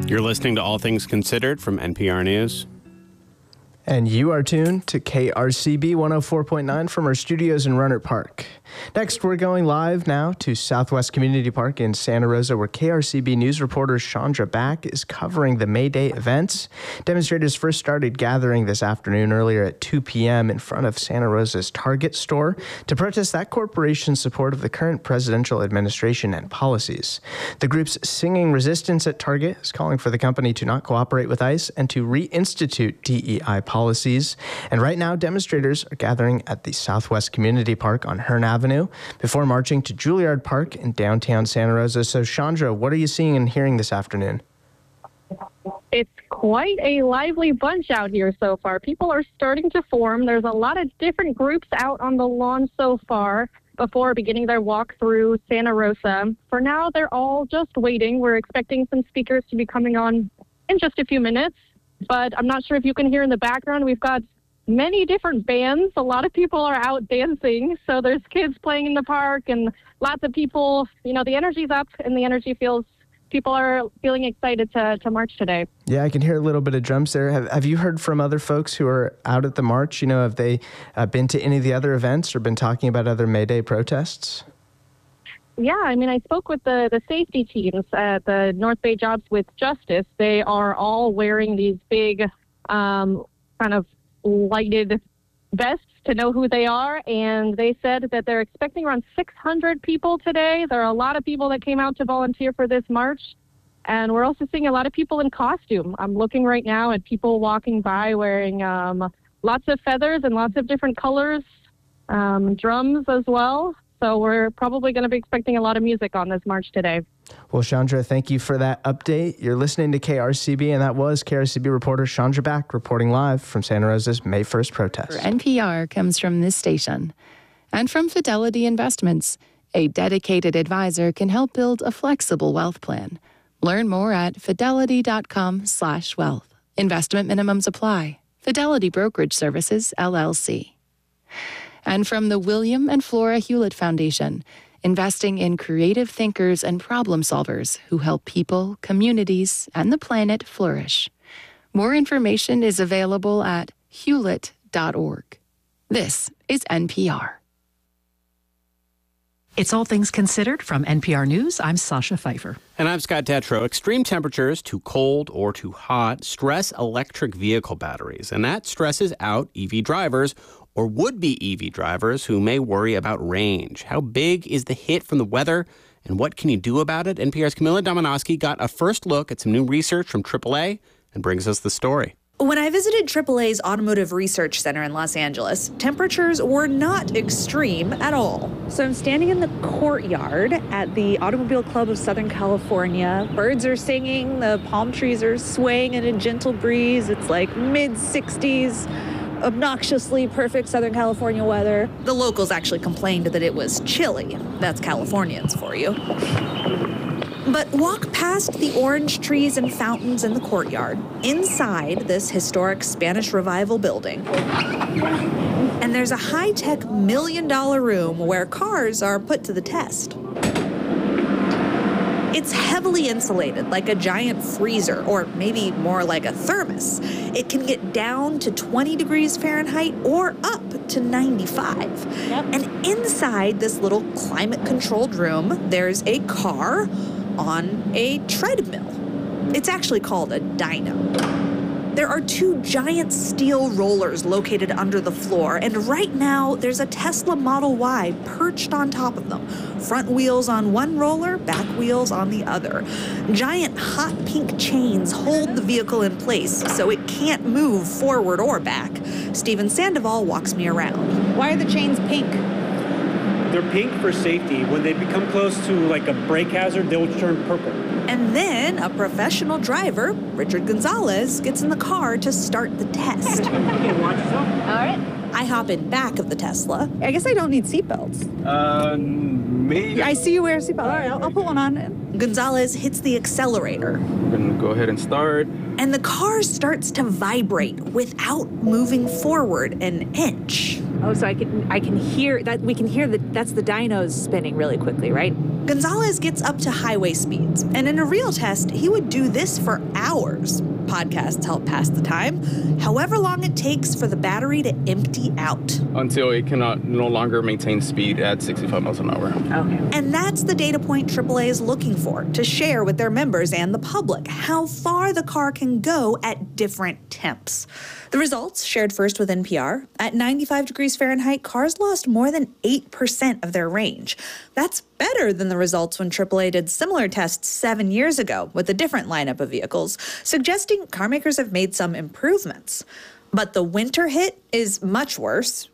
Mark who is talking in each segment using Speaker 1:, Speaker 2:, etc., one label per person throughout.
Speaker 1: You're listening to All Things Considered from NPR News.
Speaker 2: And you are tuned to KRCB 104.9 from our studios in Rohnert Park. Next, we're going live now to Southwest Community Park in Santa Rosa, where KRCB News reporter Chandra Back is covering the May Day events. Demonstrators first started gathering this afternoon earlier at 2 p.m. in front of Santa Rosa's Target store to protest that corporation's support of the current presidential administration and policies. The group's Singing Resistance at Target is calling for the company to not cooperate with ICE and to reinstitute DEI policies. And right now, demonstrators are gathering at the Southwest Community Park on Hearn Avenue before marching to Juilliard Park in downtown Santa Rosa. So, Chandra, what are you seeing and hearing this afternoon?
Speaker 3: It's quite a lively bunch out here so far. People are starting to form. There's a lot of different groups out on the lawn so far before beginning their walk through Santa Rosa. For now, they're all just waiting. We're expecting some speakers to be coming on in just a few minutes, but I'm not sure if you can hear in the background. We've got many different bands. A lot of people are out dancing. So there's kids playing in the park and lots of people. You know, the energy's up and the energy feels, people are feeling excited to march today.
Speaker 2: Yeah, I can hear a little bit of drums there. Have you heard from other folks who are out at the march? You know, have they been to any of the other events or been talking about other May Day protests?
Speaker 3: Yeah, I mean, I spoke with the safety teams at the North Bay Jobs with Justice. They are all wearing these big kind of lighted vests to know who they are, and they said that they're expecting around 600 people today. There are a lot of people that came out to volunteer for this march, and we're also seeing a lot of people in costume. I'm looking right now at people walking by wearing lots of feathers and lots of different colors, drums as well. So we're probably going to be expecting a lot of music on this march today.
Speaker 2: Well, Chandra, thank you for that update. You're listening to KRCB, and that was KRCB reporter Chandra Back reporting live from Santa Rosa's May 1st protest.
Speaker 4: For NPR comes from this station. And from Fidelity Investments, a dedicated advisor can help build a flexible wealth plan. Learn more at fidelity.com/wealth. Investment minimums apply. Fidelity Brokerage Services, LLC. And from the William and Flora Hewlett Foundation, investing in creative thinkers and problem solvers who help people, communities, and the planet flourish. More information is available at hewlett.org. This is NPR.
Speaker 5: It's All Things Considered from NPR News. I'm Sasha Pfeiffer.
Speaker 1: And I'm Scott Tetro. Extreme temperatures, too cold or too hot, stress electric vehicle batteries. And that stresses out EV drivers or would-be EV drivers who may worry about range. How big is the hit from the weather, and what can you do about it? NPR's Camila Domonoske got a first look at some new research from AAA and brings us the story.
Speaker 6: When I visited AAA's Automotive Research Center in Los Angeles, temperatures were not extreme at all. So I'm standing in the courtyard at the Automobile Club of Southern California. Birds are singing, the palm trees are swaying in a gentle breeze. It's like mid-60s. Obnoxiously perfect Southern California weather. The locals actually complained that it was chilly. That's Californians for you. But walk past the orange trees and fountains in the courtyard, inside this historic Spanish Revival building. And there's a high-tech $1 million room where cars are put to the test. It's heavily insulated, like a giant freezer, or maybe more like a thermos. It can get down to 20 degrees Fahrenheit or up to 95. Yep. And inside this little climate-controlled room, there's a car on a treadmill. It's actually called a dyno. There are two giant steel rollers located under the floor, and right now there's a Tesla Model Y perched on top of them. Front wheels on one roller, back wheels on the other. Giant hot pink chains hold the vehicle in place so it can't move forward or back. Steven Sandoval walks me around. Why are the chains pink?
Speaker 7: They're pink for safety. When they become close to like a brake hazard, they'll turn purple.
Speaker 6: And then a professional driver, Richard Gonzalez, gets in the car to start the test.
Speaker 7: Okay, watch yourself.
Speaker 6: All right. I hop in back of the Tesla. I guess I don't need seatbelts.
Speaker 7: Maybe.
Speaker 6: I see you wear a seatbelt. All right, I'll put one on. Gonzalez hits the accelerator.
Speaker 8: We're going to go ahead and start.
Speaker 6: And the car starts to vibrate without moving forward an inch.
Speaker 8: Oh, so I can hear that. We can hear that's the dynos spinning really quickly, right?
Speaker 6: Gonzalez gets up to highway speeds, and in a real test, he would do this for hours. Podcasts help pass the time, however long it takes for the battery to empty out.
Speaker 9: Until it cannot no longer maintain speed at 65 miles an hour.
Speaker 8: Okay.
Speaker 6: And that's the data point AAA is looking for to share with their members and the public, how far the car can go at different temps. The results, shared first with NPR, at 95 degrees Fahrenheit, cars lost more than 8% of their range. That's better than the results when AAA did similar tests 7 years ago with a different lineup of vehicles, suggesting carmakers have made some improvements. But the winter hit is much worse,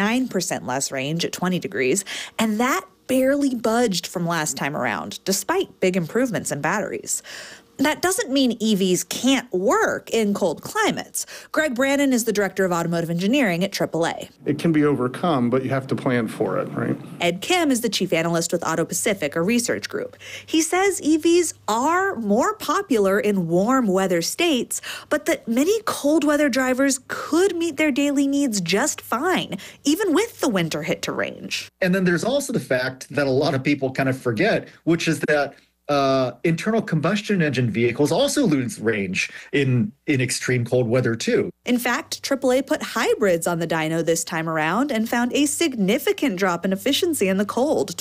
Speaker 6: 39% less range at 20 degrees, and that barely budged from last time around, despite big improvements in batteries. That doesn't mean EVs can't work in cold climates. Greg Brannon is the director of automotive engineering at AAA.
Speaker 10: It can be overcome, but you have to plan for it, right?
Speaker 6: Ed Kim is the chief analyst with Auto Pacific, a research group. He says EVs are more popular in warm weather states, but that many cold weather drivers could meet their daily needs just fine, even with the winter hit to range.
Speaker 11: And then there's also the fact that a lot of people kind of forget, which is that internal combustion engine vehicles also lose range in extreme cold weather, too.
Speaker 6: In fact, AAA put hybrids on the dyno this time around and found a significant drop in efficiency in the cold,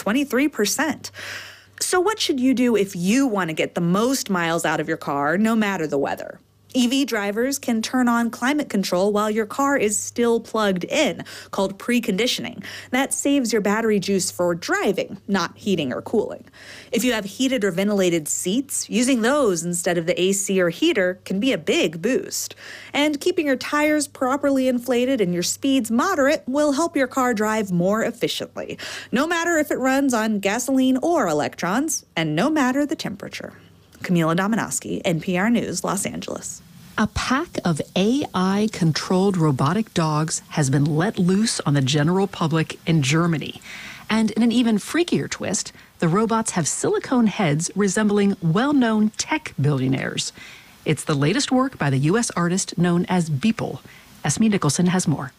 Speaker 6: 23%. So what should you do if you want to get the most miles out of your car, no matter the weather? EV drivers can turn on climate control while your car is still plugged in, called preconditioning. That saves your battery juice for driving, not heating or cooling. If you have heated or ventilated seats, using those instead of the AC or heater can be a big boost. And keeping your tires properly inflated and your speeds moderate will help your car drive more efficiently, no matter if it runs on gasoline or electrons, and no matter the temperature. Camila Dominowski, NPR News, Los Angeles.
Speaker 5: A pack of AI-controlled robotic dogs has been let loose on the general public in Germany. And in an even freakier twist, the robots have silicone heads resembling well-known tech billionaires. It's the latest work by the U.S. artist known as Beeple. Esme Nicholson has more.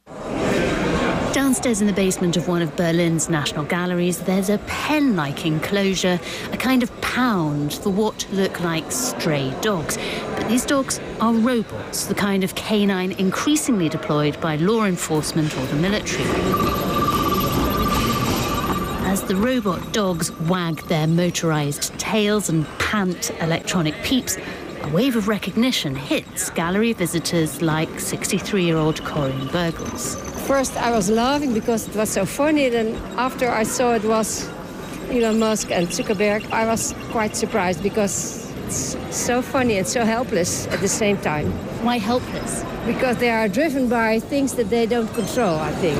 Speaker 12: Downstairs in the basement of one of Berlin's national galleries, there's a pen-like enclosure, a kind of pound for what look like stray dogs. But these dogs are robots, the kind of canine increasingly deployed by law enforcement or the military. As the robot dogs wag their motorized tails and pant electronic peeps, a wave of recognition hits gallery visitors like 63-year-old Corinne Burgels.
Speaker 13: First, I was laughing because it was so funny. Then after I saw it was Elon Musk and Zuckerberg, I was quite surprised because it's so funny and so helpless at the same time.
Speaker 12: Why helpless?
Speaker 13: Because they are driven by things that they don't control, I think.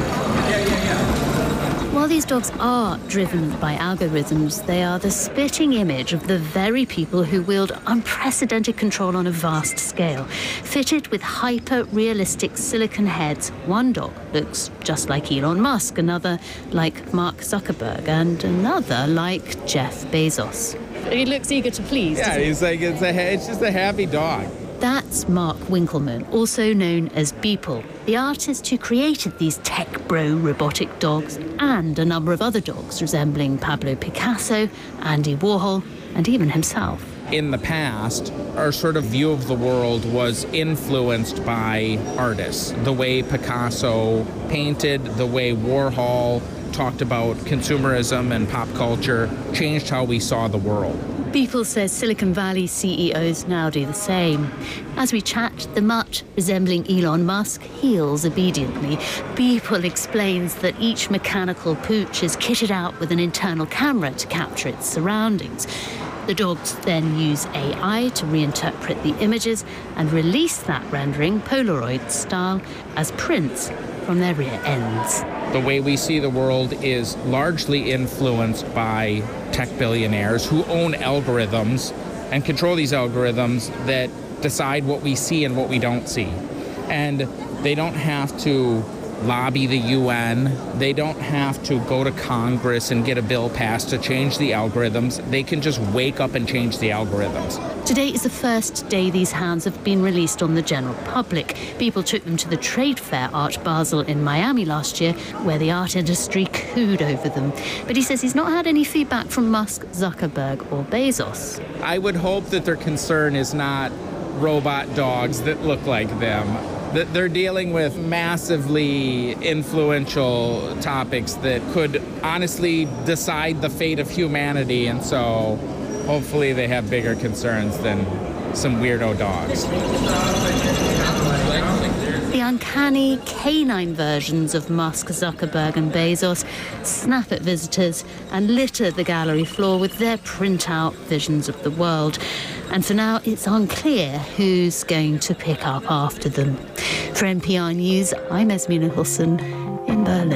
Speaker 12: While these dogs are driven by algorithms, they are the spitting image of the very people who wield unprecedented control on a vast scale. Fitted with hyper-realistic silicon heads, one dog looks just like Elon Musk, another like Mark Zuckerberg, and another like Jeff Bezos.
Speaker 14: He looks eager to please.
Speaker 15: Yeah, he's like, it's just a happy dog.
Speaker 12: That's Mark Winkelmann, also known as Beeple, the artist who created these tech bro robotic dogs and a number of other dogs resembling Pablo Picasso, Andy Warhol, and even himself.
Speaker 15: In the past, our sort of view of the world was influenced by artists. The way Picasso painted, the way Warhol talked about consumerism and pop culture changed how we saw the world.
Speaker 12: Beeple says Silicon Valley CEOs now do the same. As we chat, the mutt, resembling Elon Musk, heels obediently. Beeple explains that each mechanical pooch is kitted out with an internal camera to capture its surroundings. The dogs then use AI to reinterpret the images and release that rendering, Polaroid style, as prints from their rear ends.
Speaker 15: The way we see the world is largely influenced by tech billionaires who own algorithms and control these algorithms that decide what we see and what we don't see. And they don't have to lobby the UN. They don't have to go to Congress and get a bill passed to change the algorithms. They can just wake up and change the algorithms.
Speaker 12: Today is the first day these hounds have been released on the general public. People took them to the trade fair Art Basel in Miami last year, where the art industry cooed over them. But he says he's not had any feedback from Musk, Zuckerberg or Bezos.
Speaker 15: I would hope that their concern is not robot dogs that look like them. That they're dealing with massively influential topics that could honestly decide the fate of humanity, and so hopefully they have bigger concerns than some weirdo dogs.
Speaker 12: The uncanny canine versions of Musk, Zuckerberg and Bezos snap at visitors and litter the gallery floor with their printout visions of the world. And for now, it's unclear who's going to pick up after them. For NPR News, I'm Esme Nicholson in Berlin.